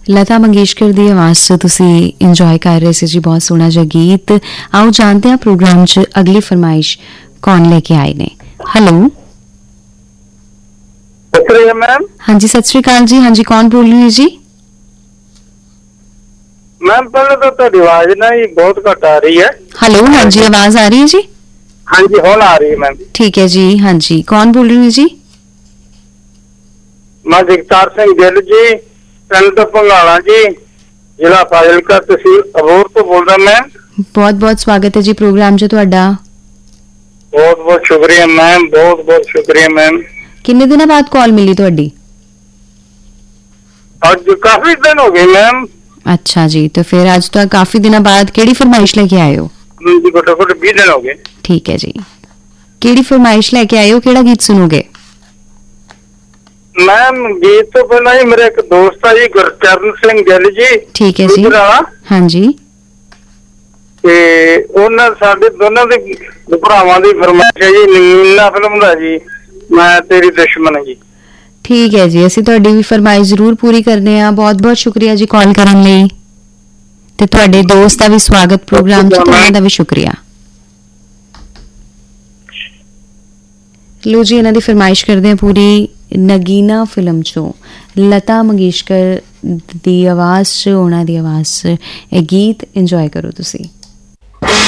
लता मंगेशकर दी आवाज़ से तुसी इंजॉय कर रहे थे जी, बहुत सोहना जिहा गीत। आओ जानते हैं प्रोग्राम च अगली फरमाइश कौन लेके आए ने। Hello ma'am. हाँ जी, सत श्री अकाल जी। हाँ जी, कौन बोल रही है जी? मैम पहले तो तेरी आवाज ना ही बहुत घट आ रही है। हेलो, हाँ जी, आवाज आ रही है जी? हाँ जी, हुण आ रही है मैम। ठीक है जी। हाँ जी, कौन बोल रही है जी? मैं जगतार सिंह गिल जी, पिंड भंगाला जी, जिला फाजिलका, तहसील अबोहर तो बोल रहा मैं। बहुत बहुत स्वागत है जी प्रोग्राम च तुहाडा। बहुत बहुत शुक्रिया मैम, बहुत बहुत शुक्रिया मैम। किन्ने दिनों बाद कॉल मिली तुहाडी? आज काफी दिन हो गए मैम। अच्छा जी, तो फिर आज तो काफी दिनों बाद केड़ी फरमाइश लेके आए हो? जी घट्टो घट 20 दिन हो गए। ठीक है जी, केड़ी फरमाइश लेके आए हो, केड़ा गीत सुनोगे? मैम गीत तो पहला ही मेरा एक दोस्त है जी, गुरचरण सिंह गिल जी। ठीक है जी। हाँ जी। ਤੇ ਉਹਨਾਂ ਸਾਡੇ ਦੋਨਾਂ ਦੇ ਭਰਾਵਾਂ ਦੀ ਫਰਮਾਇਸ਼ ਹੈ ਜੀ, ਨਗੀਨਾ ਫਿਲਮ ਦਾ ਜੀ, ਮੈਂ ਤੇਰੀ ਦੁਸ਼ਮਣ ਜੀ। ठीक है जी, ਅਸੀਂ ਤੁਹਾਡੀ ਵੀ ਫਰਮਾਇਸ਼ ਜ਼ਰੂਰ ਪੂਰੀ ਕਰਨੇ ਆ। ਬਹੁਤ ਬਹੁਤ ਸ਼ੁਕਰੀਆ ਜੀ ਕਾਲ ਕਰਨ ਲਈ, ਤੇ ਤੁਹਾਡੇ ਦੋਸਤ ਦਾ ਵੀ ਸਵਾਗਤ ਪ੍ਰੋਗਰਾਮ 'ਚ, ਤੁਹਾਡਾ ਦਾ ਵੀ ਸ਼ੁਕਰੀਆ। ਲੋ ਜੀ, ਇਹਨਾਂ ਦੀ ਫਰਮਾਇਸ਼ ਕਰਦੇ ਆ ਪੂਰੀ। ਨਗੀਨਾ ਫਿਲਮ 'ਚੋਂ ਲਤਾ ਮੰਗੇਸ਼ਕਰ ਦੀ ਆਵਾਜ਼ 'ਚ, ਉਹਨਾਂ ਦੀ ਆਵਾਜ਼ 'ਚ ਇਹ ਗੀਤ ਇੰਜੋਏ ਕਰੋ ਤੁਸੀਂ।